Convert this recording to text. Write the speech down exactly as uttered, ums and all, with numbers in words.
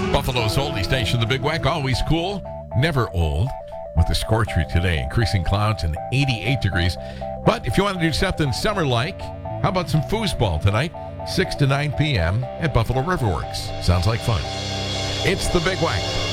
Buffalo's oldie station, the Big Wack, always cool, never old. With the scorcher today, increasing clouds and eighty-eight degrees. But if you want to do something summer-like, how about some foosball tonight, six to nine p.m. at Buffalo Riverworks? Sounds like fun. It's the Big Wack.